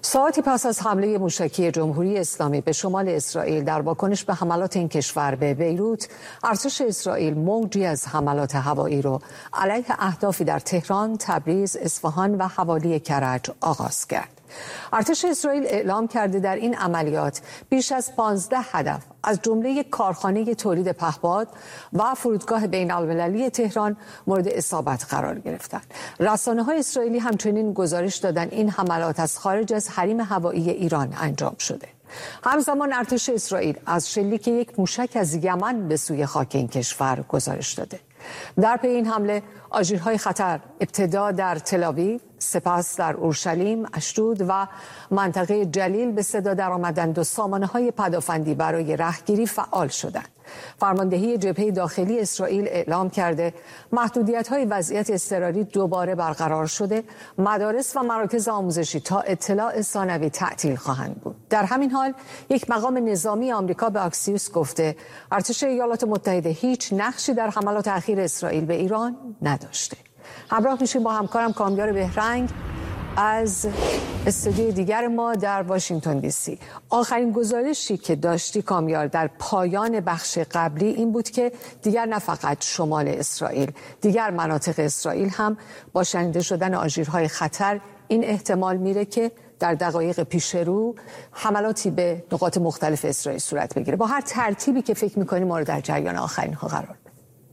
ساعتی پس از حمله موشکی جمهوری اسلامی به شمال اسرائیل در واکنش به حملات این کشور به بیروت، ارتش اسرائیل موجی از حملات هوایی رو علیه اهدافی در تهران، تبریز، اصفهان و حوالی کرج آغاز کرد. ارتش اسرائیل اعلام کرده در این عملیات بیش از 15 هدف از جمله کارخانه تولید پهپاد و فرودگاه بین المللی تهران مورد اصابت قرار گرفتند. رسانه‌های اسرائیلی همچنین گزارش دادند این حملات از خارج از حریم هوایی ایران انجام شده. همزمان ارتش اسرائیل از شلیک یک موشک از یمن به سوی خاک این کشور گزارش داده. در پی این حمله آژیرهای خطر ابتدا در تل‌آویو، سپس در اورشلیم، اشدود و منطقه جلیل به صدا درآمدند و سامانه‌های پدافندی برای رهگیری فعال شدند. فرماندهی جبهه داخلی اسرائیل اعلام کرده محدودیت‌های وضعیت اضطراری دوباره برقرار شده، مدارس و مراکز آموزشی تا اطلاع ثانوی تعطیل خواهند بود. در همین حال یک مقام نظامی آمریکا به اکسیوس گفته ارتش ایالات متحده هیچ نقشی در حملات اخیر اسرائیل به ایران نداشته. همراه میشیم با همکارم کامیار بهرنگ از استودیوی دیگر ما در واشنگتن دی سی. آخرین گزارشی که داشتی کامیار در پایان بخش قبلی این بود که دیگر نه فقط شمال اسرائیل، دیگر مناطق اسرائیل هم با شنیده شدن آژیرهای خطر این احتمال میره که در دقایق پیش رو حملاتی به نقاط مختلف اسرائیل صورت بگیره. با هر ترتیبی که فکر می‌کنیم ما رو در جریان آخرین ها قرار بده.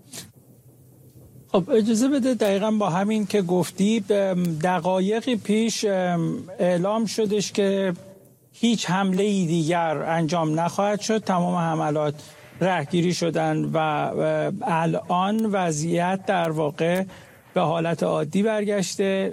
خب اجازه بده دقیقاً با همین که گفتی دقایقی پیش اعلام شدش که هیچ حمله‌ای دیگر انجام نخواهد شد، تمام حملات رهگیری شدن و الان وضعیت در واقع به حالت عادی برگشته.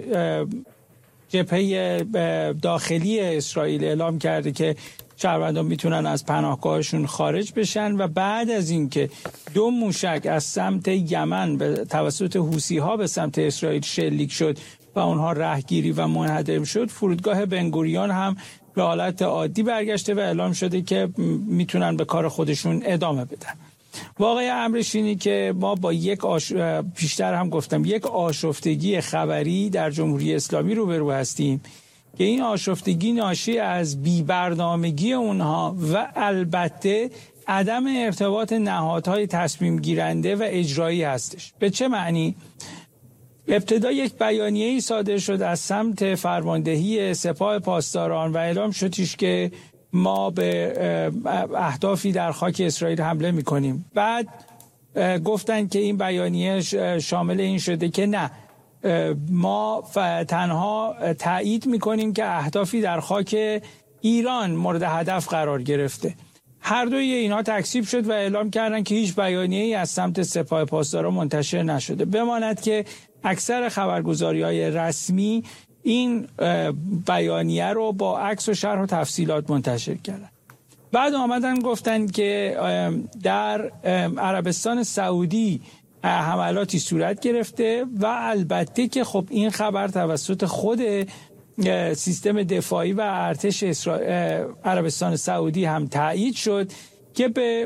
جبهه داخلی اسرائیل اعلام کرده که شهروندان میتونن از پناهگاهشون خارج بشن و بعد از اینکه 2 موشک از سمت یمن به توسط حوثی‌ها به سمت اسرائیل شلیک شد و اونها رهگیری و منهدم شد، فرودگاه بنگوریون هم به حالت عادی برگشته و اعلام شده که میتونن به کار خودشون ادامه بدن. واقعی امرش اینه که ما با پیشتر هم گفتم یک آشفتگی خبری در جمهوری اسلامی روبرو هستیم که این آشفتگی ناشی از بی‌برنامگی اونها و البته عدم ارتباط نهادهای تصمیم گیرنده و اجرایی هستش. به چه معنی؟ ابتدا یک بیانیه‌ای صادر شد از سمت فرماندهی سپاه پاسداران و اعلام شدش که ما به اهدافی در خاک اسرائیل حمله می‌کنیم. بعد گفتن که این بیانیه شامل این شده که نه، ما تنها تایید میکنیم که اهدافی در خاک ایران مورد هدف قرار گرفته. هر دوی اینها تکذیب شد و اعلام کردن که هیچ بیانیه‌ای از سمت سپاه پاسداران منتشر نشده. بماند که اکثر خبرگزاری‌های رسمی این بیانیه رو با عکس و شرح و تفصیلات منتشر کردن. بعد آمدن گفتن که در عربستان سعودی حملاتی صورت گرفته و البته که خب این خبر توسط خود سیستم دفاعی و ارتش عربستان سعودی هم تایید شد که به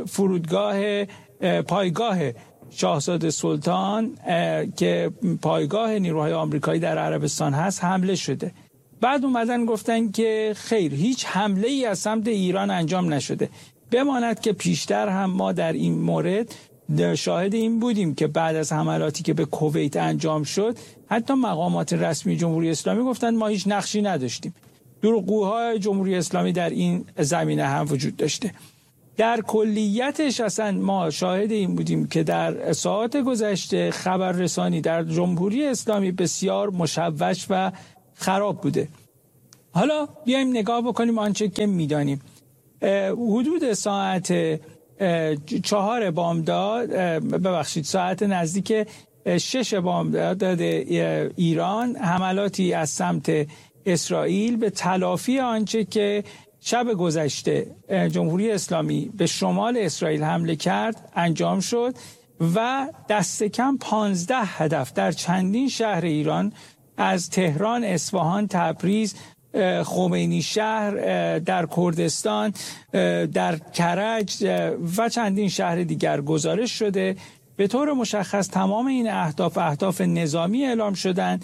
پایگاه شاهزاده سلطان که پایگاه نیروهای آمریکایی در عربستان هست حمله شده. بعد اومدن گفتن که خیر، هیچ حمله ای از سمت ایران انجام نشده. بماند که پیشتر هم ما در این مورد شاهد این بودیم که بعد از حملاتی که به کویت انجام شد حتی مقامات رسمی جمهوری اسلامی گفتن ما هیچ نقشی نداشتیم. دروغگوهای جمهوری اسلامی در این زمینه هم وجود داشته. در کلیتش اصلا ما شاهد این بودیم که در ساعات گذشته خبررسانی در جمهوری اسلامی بسیار مشوش و خراب بوده. حالا بیایم نگاه بکنیم آنچه که میدانیم. حدود ساعت 4 بامداد، ساعت نزدیک 6 بامداد ایران حملاتی از سمت اسرائیل به تلافی آنچه که شب گذشته جمهوری اسلامی به شمال اسرائیل حمله کرد انجام شد و دست کم 15 هدف در چندین شهر ایران از تهران، اصفهان، تبریز، خمینی شهر، در کردستان، در کرج و چندین شهر دیگر گزارش شده. به طور مشخص تمام این اهداف نظامی اعلام شدند.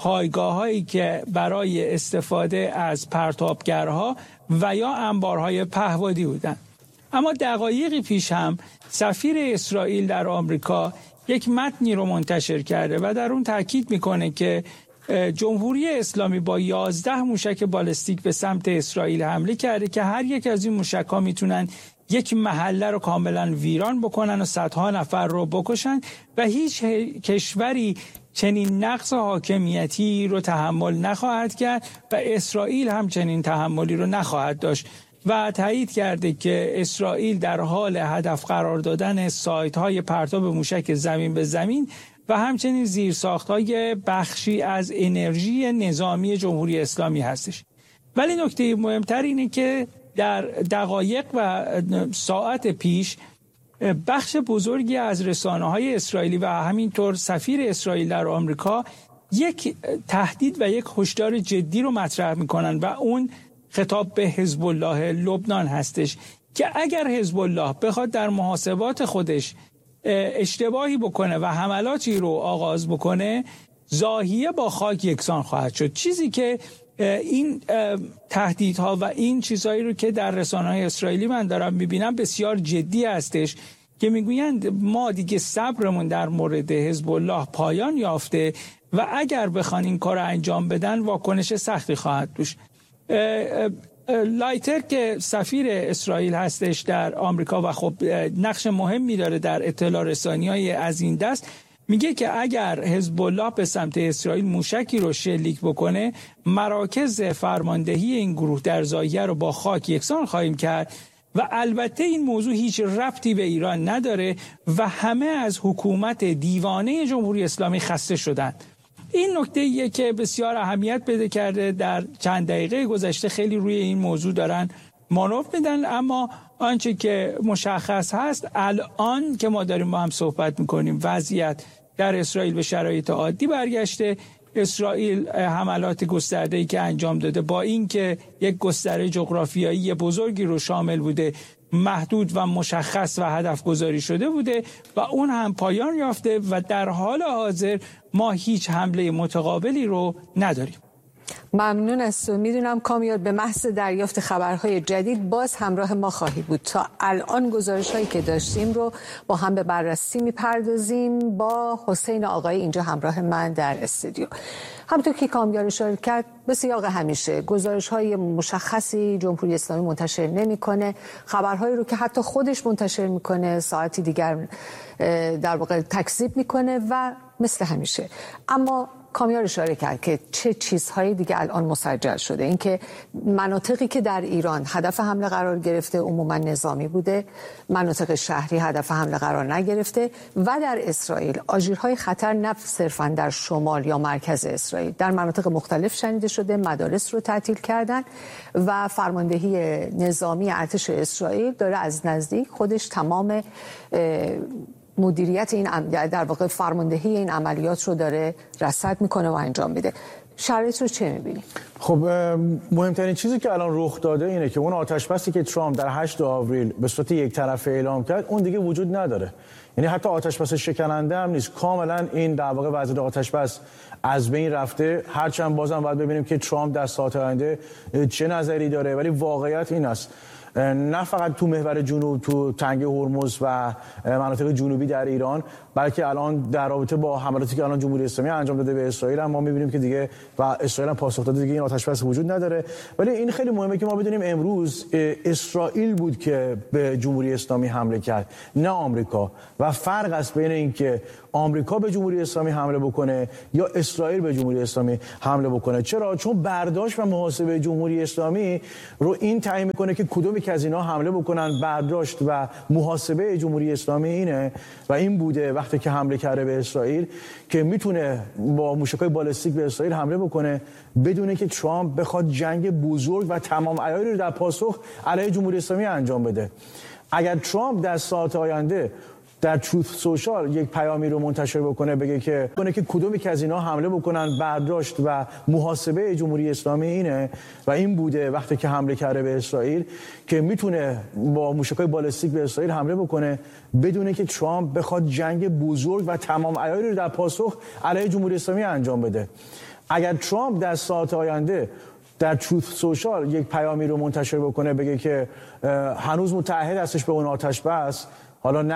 پایگاه‌هایی که برای استفاده از پرتابگرها و یا انبارهای پهپادی بودند. اما دقایقی پیش هم سفیر اسرائیل در آمریکا یک متنی رو منتشر کرده و در اون تاکید میکنه که جمهوری اسلامی با 11 موشک بالستیک به سمت اسرائیل حمله کرده که هر یک از این موشک‌ها میتونن یک محله رو کاملا ویران بکنن و صدها نفر رو بکشن و هیچ کشوری چنین نقص حاکمیتی رو تحمل نخواهد کرد و اسرائیل هم چنین تحملی رو نخواهد داشت و تایید کرده که اسرائیل در حال هدف قرار دادن سایت‌های پرتاب موشک زمین به زمین و همچنین زیرساخت‌های بخشی از انرژی نظامی جمهوری اسلامی هستش. ولی نکته مهمتر اینه که در دقایق و ساعت پیش بخش بزرگی از رسانه‌های اسرائیلی و همینطور سفیر اسرائیل در آمریکا یک تهدید و یک هشدار جدی رو مطرح می‌کنن و اون خطاب به حزب الله لبنان هستش که اگر حزب الله بخواد در محاسبات خودش اشتباهی بکنه و حملاتی رو آغاز بکنه، ضاحیه با خاک یکسان خواهد شد. چیزی که این تهدیدها و این چیزهایی رو که در رسانه‌های اسرائیلی من دارم میبینم بسیار جدی هستش که میگویند ما دیگه صبرمون در مورد حزب الله پایان یافته و اگر بخوان این کار رو انجام بدن واکنش سختی خواهد داشت. لایتر که سفیر اسرائیل هستش در آمریکا و خب نقش مهمی داره در اطلاع رسانی‌های از این دست، میگه که اگر حزب الله به سمت اسرائیل موشکی رو شلیک بکنه، مراکز فرماندهی این گروه در ضاحیه رو با خاک یکسان خواهیم کرد و البته این موضوع هیچ ربطی به ایران نداره و همه از حکومت دیوانه جمهوری اسلامی خسته شدند. این نکته‌ایه که بسیار اهمیت پیدا کرده. در چند دقیقه گذشته خیلی روی این موضوع دارن مانور میدن، اما آنچه که مشخص هست الان که ما داریم با هم صحبت میکنیم وضعیت در اسرائیل به شرایط عادی برگشته. اسرائیل حملات گسترده‌ای که انجام داده با اینکه یک گستره جغرافیایی بزرگی رو شامل بوده، محدود و مشخص و هدف گذاری شده بوده و اون هم پایان یافته و در حال حاضر ما هیچ حمله متقابلی رو نداریم. ممنون از تو. میدونم کامیار به محض دریافت خبرهای جدید باز همراه ما خواهی بود. تا الان گزارش هایی که داشتیم رو با هم به بررسی میپردازیم با حسین آقایی اینجا همراه من در استودیو. همونطور که کامیار اشاره کرد به سیاق همیشه گزارش های مشخصی جمهوری اسلامی منتشر نمیکنه، خبرهایی رو که حتی خودش منتشر میکنه ساعتی دیگر در واقع تکذیب میکنه و مثل همیشه. اما کامیار اشاره کرد که چه چیزهایی دیگه الان مسجل شده، اینکه مناطقی که در ایران هدف حمله قرار گرفته عموما نظامی بوده، مناطق شهری هدف حمله قرار نگرفته و در اسرائیل آژیرهای خطر نه صرفا در شمال یا مرکز اسرائیل، در مناطق مختلف شنیده شده. مدارس رو تعطیل کردن و فرماندهی نظامی ارتش اسرائیل داره از نزدیک خودش تمام مدیریت این در واقع فرماندهی این عملیات رو داره رصد میکنه و انجام میده. شرایط رو چه میبینی؟ خب مهمترین چیزی که الان رخ داده اینه که اون آتشبسی که ترامپ در 8 آوریل به صورت یک طرفه اعلام کرد اون دیگه وجود نداره. یعنی حتی آتشبس شکننده هم نیست، کاملا این در واقع وضعیت آتشبس از بین رفته. هرچند بازم باید ببینیم که ترامپ در ساعات آینده چه نظری داره، ولی واقعیت این است نه فقط تو محور جنوب، تو تنگه هرمز و مناطق جنوبی در ایران، بلکه الان در رابطه با حملاتی که الان جمهوری اسلامی انجام داده به اسرائیل هم ما می‌بینیم که دیگه و اسرائیل هم پاسخ داده دیگه این آتشبس وجود نداره. ولی این خیلی مهمه که ما بدونیم امروز اسرائیل بود که به جمهوری اسلامی حمله کرد، نه آمریکا. و فرق است بین اینکه آمریکا به جمهوری اسلامی حمله بکنه یا اسرائیل به جمهوری اسلامی حمله بکنه. چرا؟ چون برداشت و محاسبه جمهوری اسلامی رو این تعیین میکنه که کدومی که از اینا حمله بکنن. برداشت و محاسبه جمهوری اسلامی اینه و این بوده وقتی که حمله کرده به اسرائیل که میتونه با موشک‌های بالستیک به اسرائیل حمله بکنه بدون که ترامپ بخواد جنگ بزرگ و تمام عیاری رو در پاسخ علیه جمهوری اسلامی انجام بده. اگر ترامپ در ساعات آینده در تروث سوشال یک پیامی رو منتشر بکنه بگه که کدومی که از اینا حمله بکنن، برداشت و محاسبه جمهوری اسلامی اینه و این بوده وقتی که حمله کرده به اسرائیل که میتونه با موشک‌های بالستیک به اسرائیل حمله بکنه بدون که ترامپ بخواد جنگ بزرگ و تمام عیاری رو در پاسخ علیه جمهوری اسلامی انجام بده. اگر ترامپ در ساعات آینده در تروث سوشال یک پیامی رو منتشر بکنه بگه که هنوز متعهد هستش به اون آتش بس، حالا